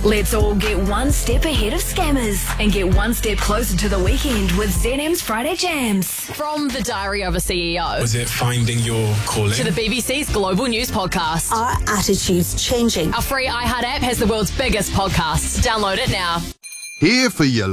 Let's all get one step ahead of scammers and get one step closer to the weekend with ZM's Friday Jams. From the Diary of a CEO. Was it finding your calling? To the BBC's Global News Podcast. Are attitudes changing? Our free iHeart app has the world's biggest podcasts. Download it now. Here for your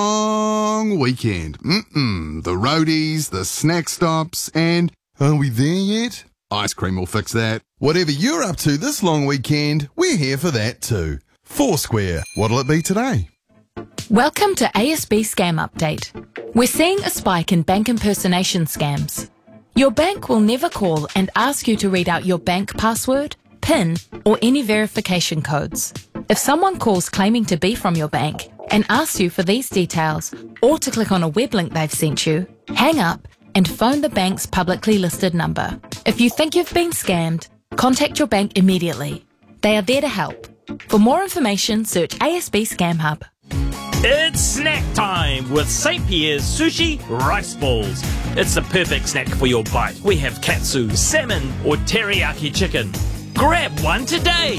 long weekend. The roadies, the snack stops, and are we there yet? Ice cream will fix that. Whatever you're up to this long weekend, we're here for that too. Foursquare, what'll it be today? Welcome to ASB Scam Update. We're seeing a spike in bank impersonation scams. Your bank will never call and ask you to read out your bank password, PIN, or any verification codes. If someone calls claiming to be from your bank and asks you for these details or to click on a web link they've sent you, hang up and phone the bank's publicly listed number. If you think you've been scammed, contact your bank immediately. They are there to help. For more information, search ASB Scam Hub. It's snack time with St. Pierre's Sushi Rice Balls. It's the perfect snack for your bite. We have katsu, salmon or teriyaki chicken. Grab one today.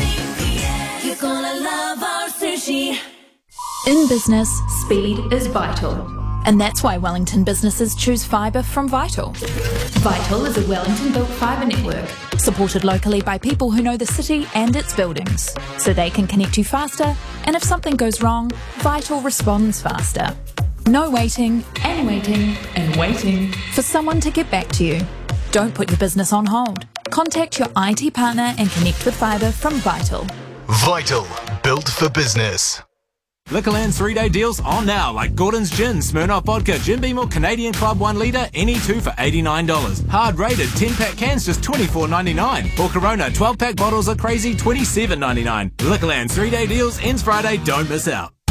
You're gonna love our sushi. In business, speed is vital. And that's why Wellington businesses choose fibre from Vital. Vital is a Wellington-built fibre network, supported locally by people who know the city and its buildings, so they can connect you faster, and if something goes wrong, Vital responds faster. No waiting, and waiting, and waiting for someone to get back to you. Don't put your business on hold. Contact your IT partner and connect with fibre from Vital. Vital, built for business. Liquorland's 3-day deals on now, like Gordon's Gin, Smirnoff Vodka, Jim Beam or Canadian Club 1 litre, any two for $89. Hard rated 10-pack cans just $24.99. Or Corona 12-pack bottles are crazy $27.99. Liquorland's 3-day deals ends Friday, don't miss out.